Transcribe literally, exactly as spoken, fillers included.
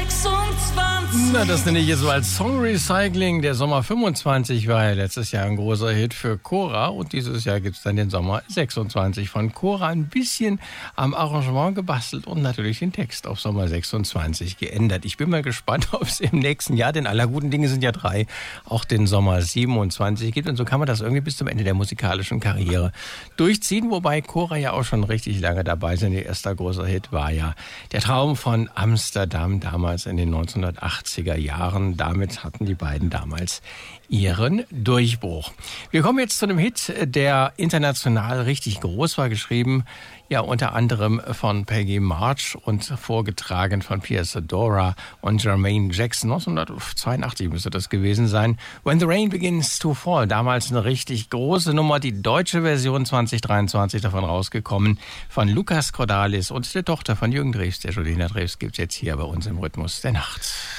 sechsundzwanzig. Na, das nenne ich jetzt so als Song-Recycling. Der Sommer fünfundzwanzig war ja letztes Jahr ein großer Hit für Cora und dieses Jahr gibt es dann den Sommer sechsundzwanzig von Cora. Ein bisschen am Arrangement gebastelt und natürlich den Text auf Sommer sechsundzwanzig geändert. Ich bin mal gespannt, ob es im nächsten Jahr, denn aller guten Dinge sind ja drei, auch den Sommer siebenundzwanzig gibt. Und so kann man das irgendwie bis zum Ende der musikalischen Karriere durchziehen, wobei Cora ja auch schon richtig lange dabei sind. Ihr erster großer Hit war ja Der Traum von Amsterdam, damals in den neunzehnhundertachtziger Jahren. Damit hatten die beiden damals ihren Durchbruch. Wir kommen jetzt zu einem Hit, der international richtig groß war, geschrieben ja unter anderem von Peggy March und vorgetragen von Pierre Sadora und Jermaine Jackson. neunzehnhundertzweiundachtzig müsste das gewesen sein. When the Rain Begins to Fall, damals eine richtig große Nummer, die deutsche Version zwanzig dreiundzwanzig davon rausgekommen, von Lukas Cordalis und der Tochter von Jürgen Drews, der Julina Drews, gibt's jetzt hier bei uns im Rhythmus der Nacht.